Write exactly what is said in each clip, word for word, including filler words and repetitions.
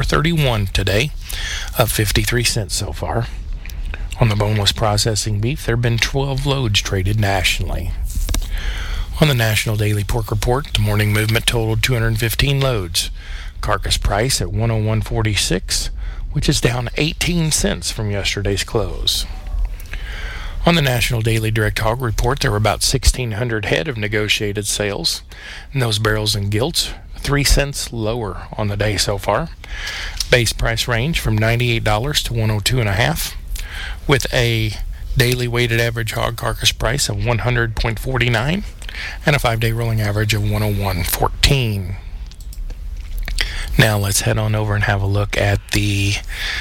thirty-one today, up fifty-three cents so far. On the boneless processing beef, there have been twelve loads traded nationally. On the National Daily Pork Report, the morning movement totaled two hundred fifteen loads. Carcass price at one oh one forty-six, which is down eighteen cents from yesterday's close. On the National Daily Direct Hog Report, there were about sixteen hundred head of negotiated sales, and those barrels and gilts three cents lower on the day so far. Base price range from ninety-eight dollars to one oh two and a half, with a daily weighted average hog carcass price of one hundred point four nine and a five-day rolling average of one oh one fourteen. Now let's head on over and have a look at the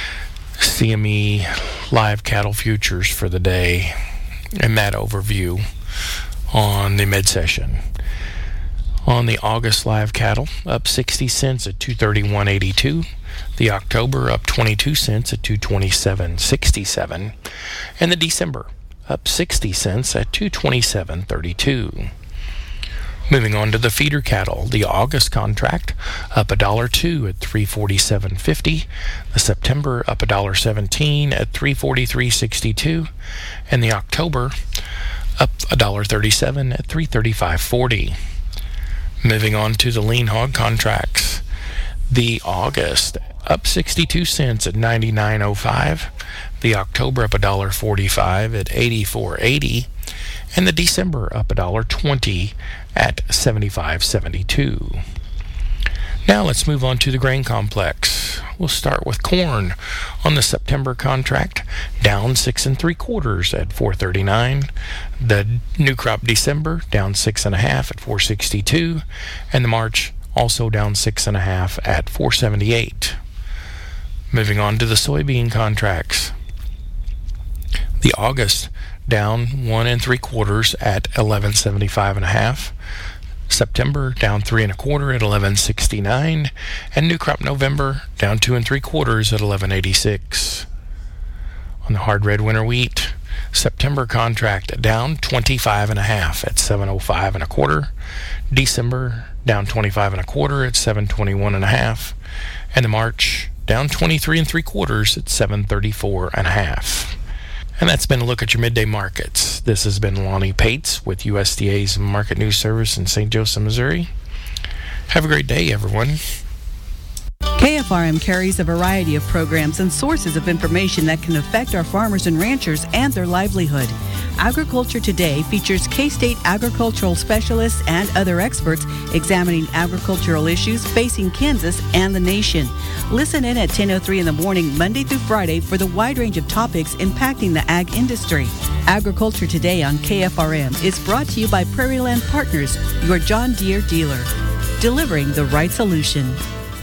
C M E live cattle futures for the day and that overview on the mid-session. On the August live cattle, up sixty cents at two thirty-one eighty-two. The October up twenty-two cents at two twenty-seven sixty-seven. And the December up sixty cents at two twenty-seven thirty-two. Moving on to the feeder cattle, the August contract up one dollar two at three forty-seven fifty. The September up one dollar seventeen at three forty-three sixty-two. And the October up one dollar thirty-seven at three thirty-five forty. Moving on to the lean hog contracts, the August up sixty-two cents at ninety-nine oh five. The October up one dollar forty-five at eighty-four eighty. And the December up one dollar twenty at seventy-five seventy-two. Now let's move on to the grain complex. We'll start with corn. On the September contract, down six and three quarters at four thirty-nine. The new crop December down six and a half at four sixty-two, and the March also down six and a half at four seventy-eight. Moving on to the soybean contracts. The August down one and three quarters at eleven seventy-five and a half. September down three and a quarter at eleven sixty-nine, and new crop November down two and three quarters at eleven eighty-six. On the hard red winter wheat, September contract down twenty-five and a half at seven oh five and a quarter. December down twenty-five and a quarter at seven twenty-one and a half, and the March down twenty-three and three quarters at seven thirty-four and a half. And that's been a look at your midday markets. This has been Lonnie Pates with U S D A's Market News Service in Saint Joseph, Missouri. Have a great day, everyone. K F R M carries a variety of programs and sources of information that can affect our farmers and ranchers and their livelihood. Agriculture Today features K-State agricultural specialists and other experts examining agricultural issues facing Kansas and the nation. Listen in at ten oh three in the morning, Monday through Friday, for the wide range of topics impacting the ag industry. Agriculture Today on K F R M is brought to you by Prairie Land Partners, your John Deere dealer, delivering the right solution.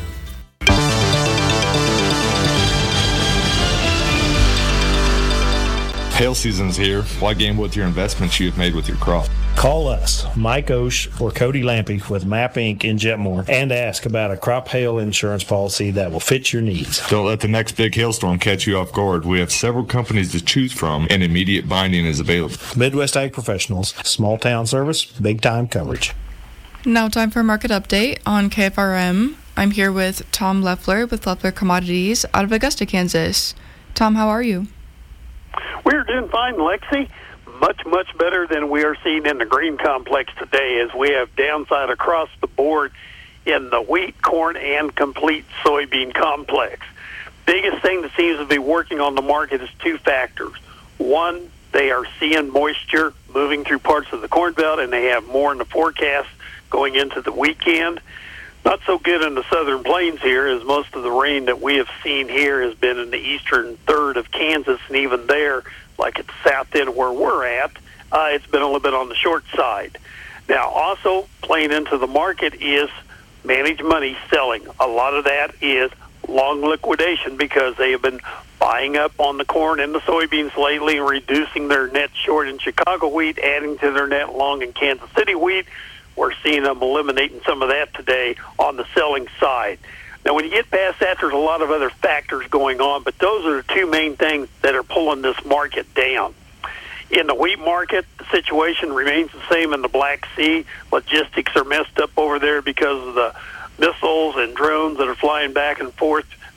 Hail season's here. Why gamble with your investments you have made with your crop? Call us, Mike Osh or Cody Lampy with Map Incorporated in Jetmore, and ask about a crop hail insurance policy that will fit your needs. Don't let the next big hailstorm catch you off guard. We have several companies to choose from, and immediate binding is available. Midwest Ag Professionals, small town service, big time coverage. Now time for a market update on K F R M. I'm here with Tom Leffler with Leffler Commodities out of Augusta, Kansas. Tom, how are you? We're doing fine, Lexi. Much, much better than we are seeing in the grain complex today, as we have downside across the board in the wheat, corn, and complete soybean complex. Biggest thing that seems to be working on the market is two factors. One, they are seeing moisture moving through parts of the Corn Belt, and they have more in the forecast going into the weekend. Not so good in the southern plains here, as most of the rain that we have seen here has been in the eastern third of Kansas, and even there, like at the south end where we're at, uh, it's been a little bit on the short side. Now, also playing into the market is managed money selling. A lot of that is long liquidation because they have been buying up on the corn and the soybeans lately and reducing their net short in Chicago wheat, adding to their net long in Kansas City wheat. We're seeing them eliminating some of that today on the selling side. Now, when you get past that, there's a lot of other factors going on, but those are the two main things that are pulling this market down. In the wheat market, the situation remains the same in the Black Sea. Logistics are messed up over there because of the missiles and drones that are flying back and forth